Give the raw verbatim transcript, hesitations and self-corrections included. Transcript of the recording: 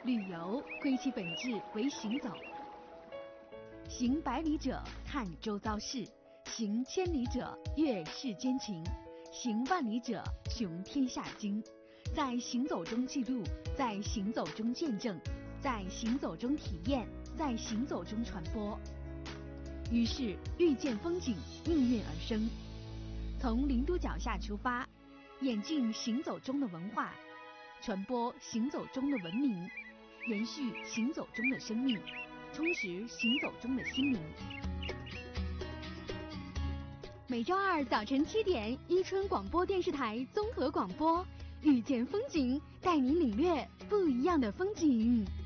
旅游归其本质为行走，行百里者看周遭事，行千里者阅世间情，行万里者穷天下经。在行走中记录，在行走中见证，在行走中体验，在行走中传播。于是遇见风景应运而生。从零度脚下出发，演进行走中的文化，传播行走中的文明，延续行走中的生命，充实行走中的心灵。每周二早晨七点，伊春广播电视台综合广播，遇见风景，带你领略不一样的风景。